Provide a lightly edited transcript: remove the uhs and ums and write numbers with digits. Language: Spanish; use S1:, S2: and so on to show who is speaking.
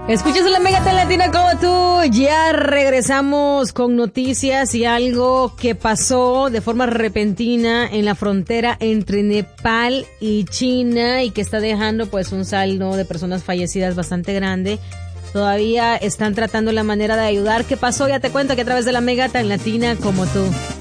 S1: Escuchas la Mega Tan Latina como tú. Ya regresamos con noticias y algo que pasó de forma repentina en la frontera entre Nepal y China y que está dejando pues un saldo de personas fallecidas bastante grande. Todavía están tratando la manera de ayudar. ¿Qué pasó? Ya te cuento que a través de la Mega Tan Latina como tú.